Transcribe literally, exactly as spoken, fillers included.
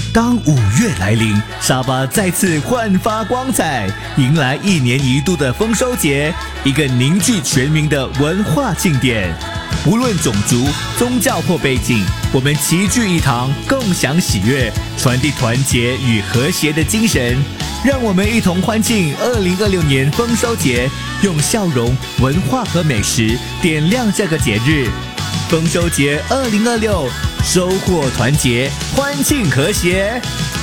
当五月来临，沙巴再次焕发光彩，迎来一年一度的丰收节，一个凝聚全民的文化庆典。无论种族、宗教或背景，我们齐聚一堂，共享喜悦，传递团结与和谐的精神。让我们一同欢庆二零二六年丰收节，用笑容、文化和美食点亮这个节日。丰收节二零二六，收获团结，欢庆和谐。